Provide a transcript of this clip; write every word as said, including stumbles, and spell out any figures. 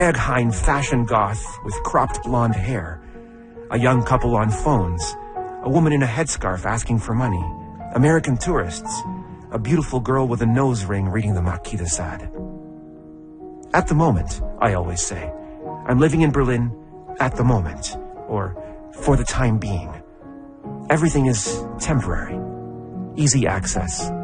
Berghain fashion goth with cropped blonde hair, a young couple on phones, a woman in a headscarf asking for money, American tourists, a beautiful girl with a nose ring reading the Marquis de Sade. At the moment, I always say, I'm living in Berlin at the moment, or for the time being. Everything is temporary, easy access,